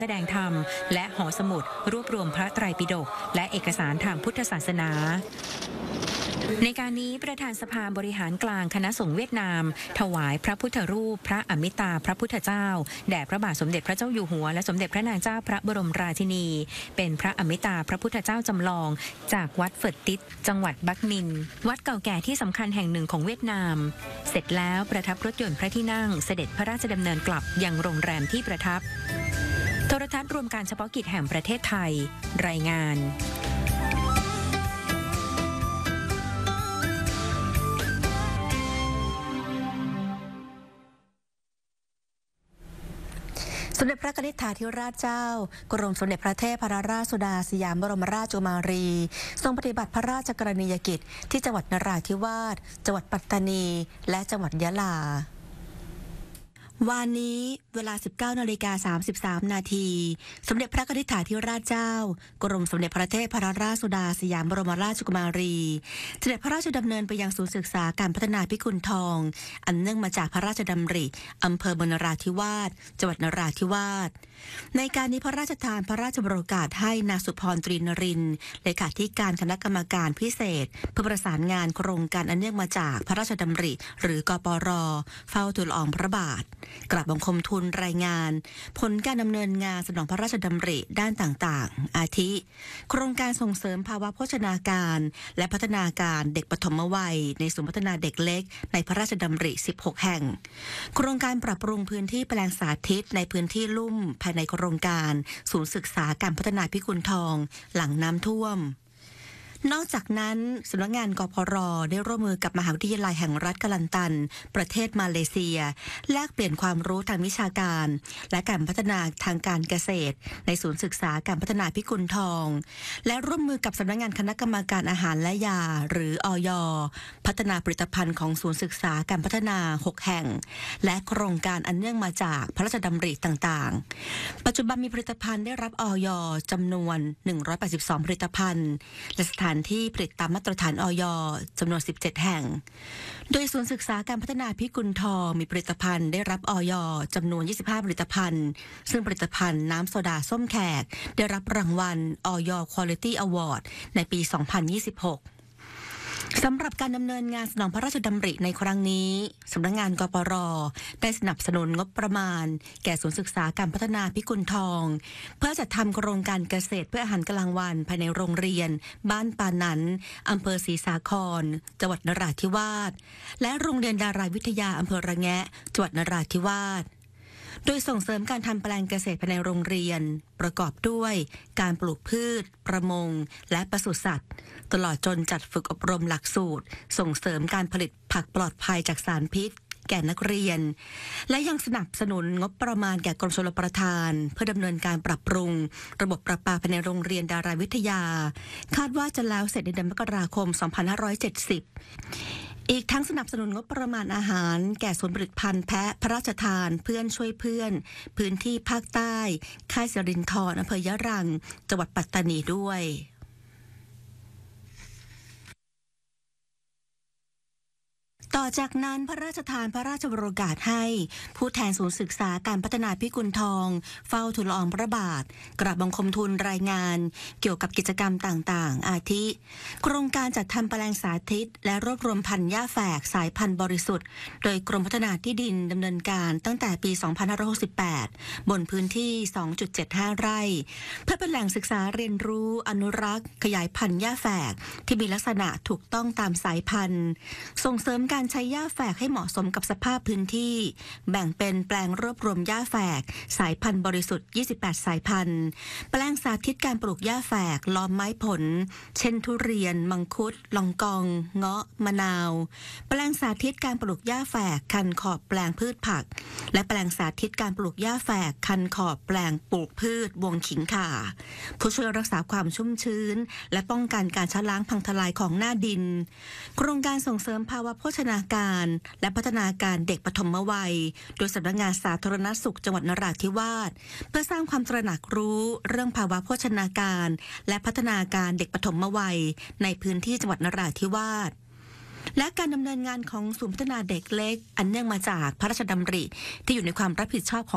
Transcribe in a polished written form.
แสดงธรรมและหอสมุดรวบรวมพระไตรปิฎกและเอกสารทางพุทธศาสนาในการนี้ประธานสภาบริหารกลางคณะสงฆ์เวียดนามถวายพระพุทธรูปพระอมิตาพระพุทธเจ้าแด่พระบาทสมเด็จพระเจ้าอยู่หัวและสมเด็จพระนางเจ้าพระบรมราชินีเป็นพระอมิตาพระพุทธเจ้าจำลองจากวัดเฟิร์ตติสจังหวัดบักมินวัดเก่าแก่ที่สำคัญแห่งหนึ่งของเวียดนามเสร็จแล้วประทับรถยนต์พระที่นั่งเสด็จพระราชดำเนินกลับยังโรงแรมที่ประทับโทรทัศน์รวมการเฉพาะกิจแห่งประเทศไทยรายงานสมเด็จพระนิธิธิราชเจ้ากรมสมเด็จพระเทพรัตนราชสุดาสยามบรมราชกุมารีทรงปฏิบัติพระราชกรณียกิจที่จังหวัดนราธิวาสจังหวัดปัตตานีและจังหวัดยะลาวานนี้เวลา 19:33 นาทีสมเด็จพระนิธิธิราชเจ้ากรมสมเด็จพระเทพรัตนราชสุดาสยามบรมราชกุมารีเสด็จพระราชดำเนินไปยังศูนย์ศึกษาการพัฒนาพิกุลทองอันเนื่องมาจากพระราชดำริอำเภอเมืองนราธิวาสจังหวัดนราธิวาสในการนี้พระราชทานพระราชบรโอกาสให้นางสุพรตรีนรินทร์เลขาธิการคณะกรรมการพิเศษเพื่อประสานงานโครงการอันเนื่องมาจากพระราชดำริหรือกปร.เฝ้าทูลละอองพระบาทกราบบังคมทูลรายงานผลการดำเนินงานสนองพระราชดำริด้านต่างๆอาทิโครงการส่งเสริมภาวะโภชนาการและพัฒนาการเด็กปฐมวัยในศูนย์พัฒนาเด็กเล็กในพระราชดำริ16แห่งโครงการปรับปรุงพื้นที่แปลงสาธิตในพื้นที่ลุ่มภายในโครงการศูนย์ศึกษาการพัฒนาพิกุลทองหลังน้ำท่วมนอกจากนั้นสำนักงานกพร.ได้ร่วมมือกับมหาวิทยาลัยแห่งรัฐกะลันตันประเทศมาเลเซียแลกเปลี่ยนความรู้ทางวิชาการและการพัฒนาทางการเกษตรในศูนย์ศึกษาการพัฒนาพิกุลทองและร่วมมือกับสำนักงานคณะกรรมการอาหารและยาหรืออย.พัฒนาผลิตภัณฑ์ของศูนย์ศึกษาการพัฒนา6แห่งและโครงการอันเนื่องมาจากพระราชดำริต่างๆปัจจุบันมีผลิตภัณฑ์ได้รับอย.จำนวน182ผลิตภัณฑ์และสถานที่ผลิตตามมาตรฐานอย.จำนวน17แห่งโดยศูนย์ศึกษาการพัฒนาพิกุลทองมีผลิตภัณฑ์ได้รับอย.จำนวน25ผลิตภัณฑ์ซึ่งผลิตภัณฑ์น้ำโซดาส้มแขกได้รับรางวัลอย Quality Award ในปี 2026สำหรับการดำเนินงานสนองพระราชดำริในครั้งนี้สำนักงานกปร.ได้สนับสนุนงบประมาณแก่ศูนย์ศึกษาการพัฒนาพิกุลทองเพื่อจัดทำโครงการเกษตรเพื่ออาหารกลางวันภายในโรงเรียนบ้านปานันอำเภอศรีสาครจังหวัดนราธิวาสและโรงเรียนดาราวิทยาอำเภอระแงะจังหวัดนราธิวาสโดยส่งเสริมการทำแปลงเกษตรภายในโรงเรียนประกอบด้วยการปลูกพืชประมงและปศุสัตว์ตลอดจนจัดฝึกอบรมหลักสูตรส่งเสริมการผลิตผักปลอดภัยจากสารพิษแก่นักเรียนและยังสนับสนุนงบประมาณแก่กรมชลประทานเพื่อดำเนินการปรับปรุงระบบประปาภายในโรงเรียนดาราวิทยาคาดว่าจะแล้วเสร็จในเดือนมกราคม 2570อีกทั้งสนับสนุนงบประมาณอาหารแก่ศูนย์ผลิตภัณฑ์แพะพระราชทานเพื่อนช่วยเพื่อนพื้นที่ภาคใต้ค่ายสิรินธรอำเภอยะรังจังหวัดปัตตานีด้วยต่อจากนั้นพระราชทานพระราชบรโอกาสให้ผู้แทนศูนย์ศึกษาการพัฒนาพิกุลทองเฝ้าทูลละอองพระบาทกราบบังคมทูลรายงานเกี่ยวกับกิจกรรมต่างๆอาทิโครงการจัดทำแปลงสาธิตและรวบรวมพันธุ์หญ้าแฝกสายพันธุ์บริสุทธิ์โดยกรมพัฒนาที่ดินดำเนินการตั้งแต่ปี 2568 บนพื้นที่ 2.75 ไร่เพื่อเป็นแหล่งศึกษาเรียนรู้อนุรักษ์ขยายพันธุ์หญ้าแฝกที่มีลักษณะถูกต้องตามสายพันธุ์ส่งเสริมการใช้หญ้าแฝกให้เหมาะสมกับสภาพพื้นที่แบ่งเป็นแปลงรวบรวมหญ้าแฝกสายพันธุ์บริสุทธิ์28สายพันธุ์แปลงสาธิตการปลูกหญ้าแฝกล้อมไม้ผลเช่นทุเรียนมังคุดลองกองเงาะมะนาวแปลงสาธิตการปลูกหญ้าแฝกคันขอบแปลงพืชผักและแปลงสาธิตการปลูกหญ้าแฝกคันขอบแปลงปลูกพืชวงขิงข่าผู้ช่วยรักษาความชุ่มชื้นและป้องกันการชะล้างพังทลายของหน้าดินโครงการส่งเสริมภาวะโภชนาการและพัฒนาการเด็กปฐมวัยโดยสำนักงานสาธารณสุขจังหวัดนราธิวาสเพื่อสร้างความตระหนักรู้เรื่องภาวะโภชนาการและพัฒนาการเด็กปฐมวัยในพื้นที่จังหวัดนราธิวาส และการดำเนินงานของศูนย์พัฒนาเด็กเล็กอันเนื่องมาจากพระราชดำริที่อยู่ในความรับผิดชอบของ